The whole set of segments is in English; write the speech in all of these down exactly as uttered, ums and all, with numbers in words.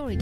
Story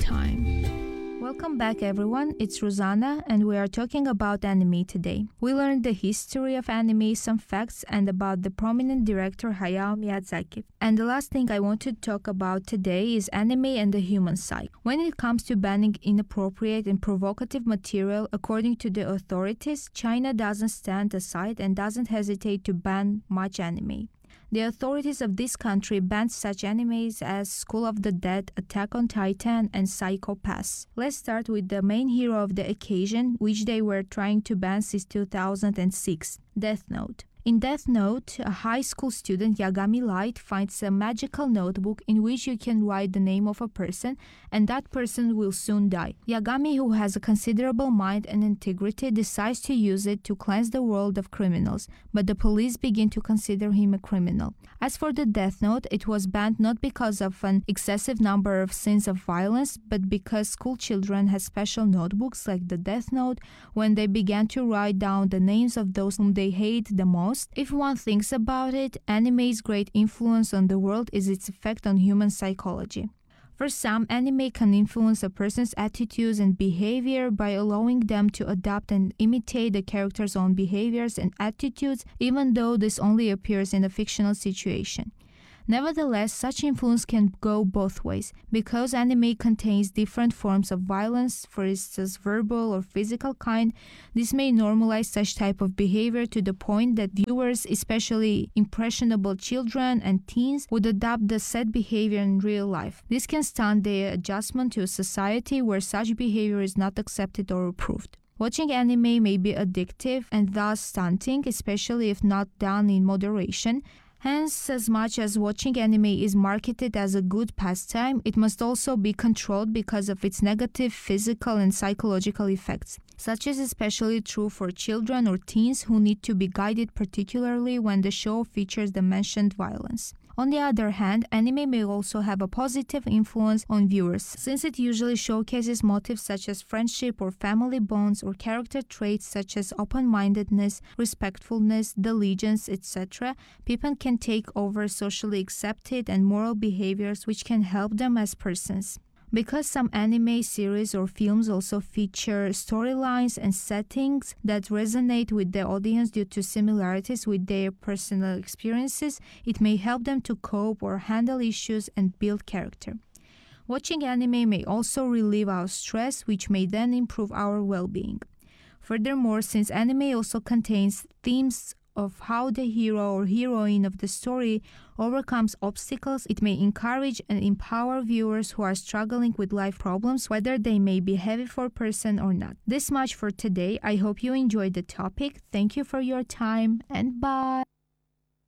time. Welcome back everyone, it's Rosanna and we are talking about anime today. We learned the history of anime, some facts, and about the prominent director Hayao Miyazaki. And the last thing I want to talk about today is anime and the human psyche. When it comes to banning inappropriate and provocative material, according to the authorities, China doesn't stand aside and doesn't hesitate to ban much anime. The authorities of this country banned such animes as School of the Dead, Attack on Titan, and Psycho Pass. Let's start with the main hero of the occasion, which they were trying to ban since two thousand six, Death Note. In Death Note, a high school student, Yagami Light, finds a magical notebook in which you can write the name of a person, and that person will soon die. Yagami, who has a considerable mind and integrity, decides to use it to cleanse the world of criminals, but the police begin to consider him a criminal. As for the Death Note, it was banned not because of an excessive number of scenes of violence, but because school children had special notebooks like the Death Note when they began to write down the names of those whom they hate the most. If one thinks about it, anime's great influence on the world is its effect on human psychology. For some, anime can influence a person's attitudes and behavior by allowing them to adapt and imitate the character's own behaviors and attitudes, even though this only appears in a fictional situation. Nevertheless, such influence can go both ways. Because anime contains different forms of violence, for instance verbal or physical kind, this may normalize such type of behavior to the point that viewers, especially impressionable children and teens, would adopt the said behavior in real life. This can stunt their adjustment to a society where such behavior is not accepted or approved. Watching anime may be addictive and thus stunting, especially if not done in moderation. Hence, as much as watching anime is marketed as a good pastime, it must also be controlled because of its negative physical and psychological effects. Such is especially true for children or teens who need to be guided, particularly when the show features the mentioned violence. On the other hand, anime may also have a positive influence on viewers, since it usually showcases motives such as friendship or family bonds, or character traits such as open-mindedness, respectfulness, diligence, et cetera. People can take over socially accepted and moral behaviors which can help them as persons. Because some anime series or films also feature storylines and settings that resonate with the audience due to similarities with their personal experiences, it may help them to cope or handle issues and build character. Watching anime may also relieve our stress, which may then improve our well-being. Furthermore, since anime also contains themes of how the hero or heroine of the story overcomes obstacles, it may encourage and empower viewers who are struggling with life problems, whether they may be heavy for a person or not. This much for today. I hope you enjoyed the topic. Thank you for your time and bye!